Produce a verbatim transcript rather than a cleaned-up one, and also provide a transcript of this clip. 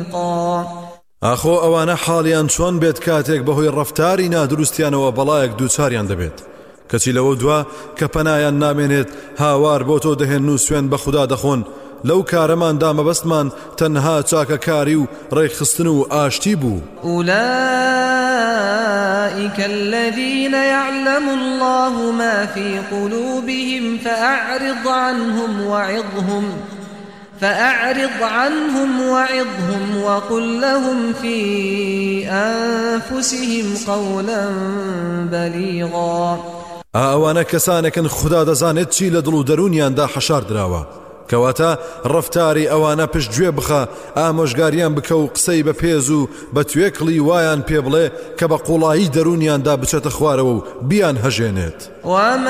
ئاخۆ ئەوانە حاڵیان چۆن بێت کاتێک بەهۆی ڕەفتاری نادروستیانەوە بەڵایەک دووچاریان دەبێت کەچی لەوە دوا کە پەنایان نامێنێت هاوار بۆ تۆ دەهێن و سوێن بە خوددا دەخۆن لەو کارەماندا مەبەستمان تەنها چاکەکاری و ڕێکخستن و ئاشتی بوو. أولئك الذين يعلم الله ما في قلوبهم فأعرض عنهم وعظهم فأعرض عنهم وعظهم وقل لهم في أنفسهم قولا بليغا. ئەوانە کەسانێکن خوددا دەزانێت چی لە دڵ و دەرونیاندا حەشار دراوە کەواتە ڕەفتاری ئەوانە پشتگوێ بخە ئامۆژگاریان بکە و قسەی بە پێز و بە توێکڵی وایان پێ بڵێ کە بە قوڵایی دەرونیاندا بچێتە خوارەوە و بیان هەژێنێت.